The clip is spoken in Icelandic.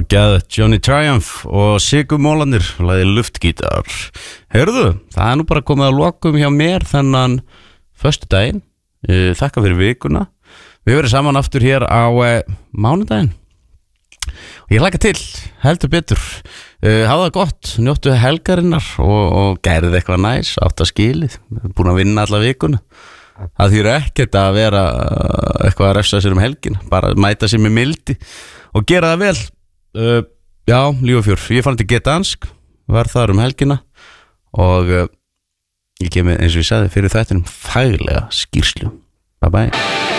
geðveikt, Johnny Triumph og Sigur Mólandir lagði luftgítar. Heyrðu, það nú bara komið að lokum hjá mér þennan föstudaginn. Þakka fyrir vikuna. Við verðum saman aftur hér á mánudaginn. Og ég hlakka til, heldur betur. Hafa það gott, njóttu helgarinnar og gerði eitthvað næs, átt að skilið. Búin að vinna alla vikuna. Það þýr ekkert að vera eitthvað að refsa sér helgina, bara mæta sér með mildi og gera það vel. Já, líf og fjör. Ég fann til Gdansk, var þar helgina og ég kemur eins og ég sagði fyrir þættinum faglega skýrslu. Bye bye.